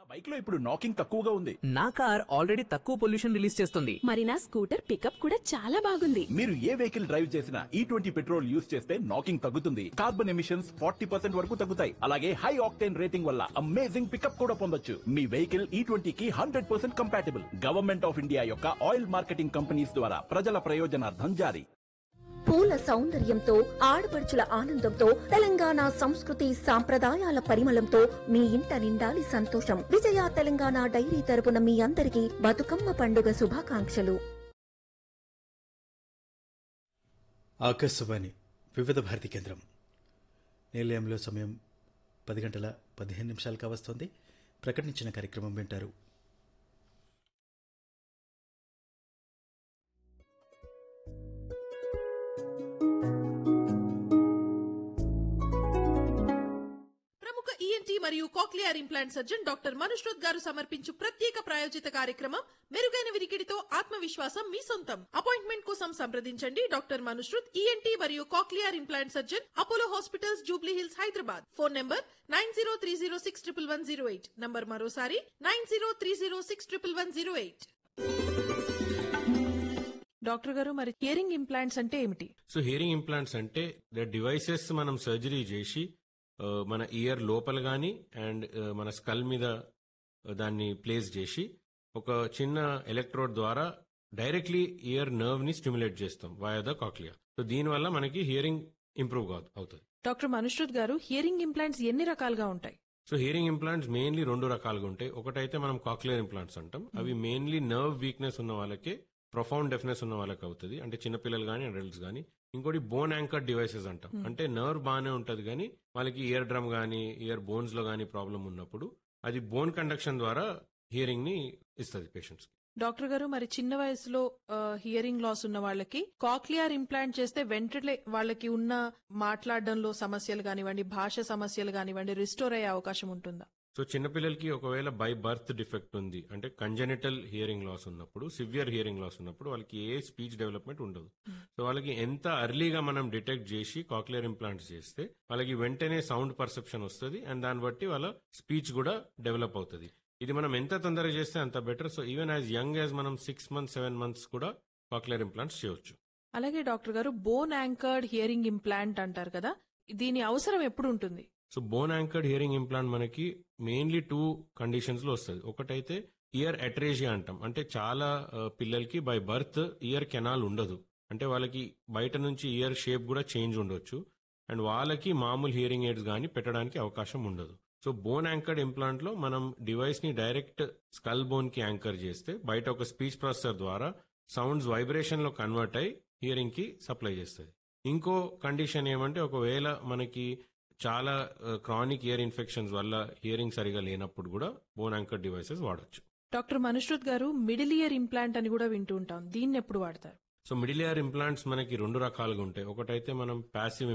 Bike లో ఇప్పుడు knocking తక్కువగా ఉంది. నా కార్ ఆల్రెడీ తక్కువ పొల్యూషన్ రిలీజ్ చేస్తుంది. మరి నా స్కూటర్ పికప్ కూడా చాలా బాగుంది. మీరు ఏ వెహికల్ డ్రైవ్ చేసినా E20 పెట్రోల్ యూజ్ చేస్తే నాకింగ్ తగ్గుతుంది. కార్బన్ ఎమిషన్స్ 40% వరకు తగ్గుతాయి. అలాగే హై ఆక్టేన్ రేటింగ్ వల్ల అమేజింగ్ పికప్ కూడా పొందొచ్చు. మీ వెహికల్ E20 కి 100% కంపాటిబుల్. గవర్నమెంట్ ఆఫ్ ఇండియా యొక్క ఆయిల్ మార్కెటింగ్ కంపెనీస్ ద్వారా ప్రజల ప్రయోజనార్థం జారీ. పూల సౌందర్యంతో ఆడపడుచుల ఆనందంతో తెలంగాణ సంస్కృతి సాంప్రదాయాల పరిమళంతో మీ ఇంట నిండాలి సంతోషం. విజయ తెలంగాణ డైరీ తరపున మీ అందరికీ బతుకమ్మ పండుగ శుభాకాంక్షలు. ఆకాశవాణి వివిధ భారతి కేంద్రం. నిలయంలో సమయం 10:15 కావస్తోంది. ప్రకటించిన కార్యక్రమం వింటారు. ఈఎన్టీ మరియు cochlear implant surgeon doctor Manushrut గారు సమర్పించు ప్రత్యేక ప్రాయోజిత కార్యక్రమం మెరుగైన వినికిడితో ఆత్మవిశ్వాసం మీ సొంతం. అపాయింట్మెంట్ కోసం సంప్రదించండి డాక్టర్ మనుష్రోత్ ఈఎన్టీ మరియు cochlear implant surgeon, Apollo hospitals, Jubilee hills, Hyderabad. Phone number 9030611108. Number మరోసారి 9030611108. డాక్టర్ గారు, మరి హియరింగ్ ఇంప్లాంట్స్ అంటే ఏమిటి? సో హియరింగ్ ఇంప్లాంట్స్ అంటే డివైసెస్ మనం సర్జరీ చేసి మన ఇయర్ లోపల గాని అండ్ మన స్కల్ మీద దాన్ని ప్లేస్ చేసి ఒక చిన్న ఎలక్ట్రోడ్ ద్వారా డైరెక్ట్లీ ఇయర్ నర్వ్ ని స్టిమ్యులేట్ చేస్తాం వయా ద కాక్లియా. సో దీనివల్ల మనకి హియరింగ్ ఇంప్రూవ్ అవుతుంది. డాక్టర్ మనుష్రోత్ గారు, హియరింగ్ ఇంప్లాంట్స్ ఎన్ని రకాలుగా ఉంటాయి? సో హియరింగ్ ఇంప్లాంట్స్ మెయిన్లీ 2 రకాలుగా ఉంటాయి. ఒకటైతే మనం కాక్లియర్ ఇంప్లాంట్స్ అంటాం. అవి మెయిన్లీ నర్వ్ వీక్నెస్ ఉన్న వాళ్ళకే, ప్రొఫౌండ్ డెఫ్నెస్ ఉన్న వాళ్ళకి అవుతుంది, అంటే చిన్నపిల్లలు కానీ అడల్ట్స్ కానీ. ఇంకోటి బోన్ యాంకర్ డివైసెస్ అంటాం. అంటే నర్వ్ బాగానే ఉంటది కానీ వాళ్ళకి ఇయర్ డ్రమ్ గానీ ఇయర్ బోన్స్ లో గానీ ప్రాబ్లం ఉన్నప్పుడు అది బోన్ కండక్షన్ ద్వారా హియరింగ్ ని ఇస్తుంది పేషెంట్స్ కి. డాక్టర్ గారు, మరి చిన్న వయసులో హియరింగ్ లాస్ ఉన్న వాళ్ళకి కాక్లియర్ ఇంప్లాంట్ చేస్తే వెంటనే వాళ్ళకి ఉన్న మాట్లాడడంలో సమస్యలు కానివ్వండి, భాష సమస్యలు కానివ్వండి, రిస్టోర్ అయ్యే అవకాశం ఉంటుందా? సో చిన్నపిల్లలకి ఒకవేళ బై బర్త్ డిఫెక్ట్ ఉంది అంటే కంజెనిటల్ హియరింగ్ లాస్ ఉన్నప్పుడు, సివియర్ హియరింగ్ లాస్ ఉన్నప్పుడు వాళ్ళకి ఏ స్పీచ్ డెవలప్మెంట్ ఉండదు. సో వాళ్ళకి ఎంత అర్లీగా మనం డిటెక్ట్ చేసి కాక్లియర్ ఇంప్లాంట్స్ చేస్తే వాళ్ళకి వెంటనే సౌండ్ పర్సెప్షన్ వస్తుంది అండ్ దాన్ని బట్టి వాళ్ళ స్పీచ్ కూడా డెవలప్ అవుతుంది. ఇది మనం ఎంత తొందరగా చేస్తే అంత better. So even as young as మనం 6 months 7 months కూడా కాక్లియర్ ఇంప్లాంట్స్ చేయొచ్చు. అలాగే డాక్టర్ గారు, బోన్ యాంకర్డ్ హియరింగ్ ఇంప్లాంట్ అంటారు కదా, దీని అవసరం ఎప్పుడు ఉంటుంది? So bone anchored hearing implant మనకి మెయిన్లీ 2 కండిషన్స్ లో వస్తుంది. ఒకటైతే ఇయర్ అట్రేజియా అంటాం. అంటే చాలా పిల్లలకి బై బర్త్ ఇయర్ కెనాల్ ఉండదు. అంటే వాళ్ళకి బయట నుంచి ఇయర్ షేప్ కూడా చేంజ్ ఉండొచ్చు అండ్ వాళ్ళకి మామూలు హియరింగ్ ఎయిడ్స్ కానీ పెట్టడానికి అవకాశం ఉండదు. సో బోన్ యాంకర్డ్ ఇంప్లాంట్ లో మనం డివైస్ ని డైరెక్ట్ స్కల్ బోన్ కి యాంకర్ చేస్తే బయట ఒక స్పీచ్ ప్రాసెసర్ ద్వారా సౌండ్స్ వైబ్రేషన్ లో కన్వర్ట్ అయి హియరింగ్ కి సప్లై చేస్తుంది. ఇంకో కండిషన్ ఏమంటే ఒకవేళ మనకి చాలా క్రానిక్ ఇయర్ ఇన్ఫెక్షన్స్ వల్ల హియరింగ్ సరిగా లేనప్పుడు కూడా బోన్ యాంకర్ డివైసెస్ వాడొచ్చు. డాక్టర్ మనుష్రోత్ గారు, మిడిల్ ఇయర్ ఇంప్లాంట్ అని కూడా వింటూ ఉంటాం, దీన్ని ఎప్పుడు వాడతారు? సో మిడిల్ ఇయర్ ఇంప్లాంట్స్ మనకి 2 రకాలుగా ఉంటాయి. ఒకటైతే మనం ప్యాసివ్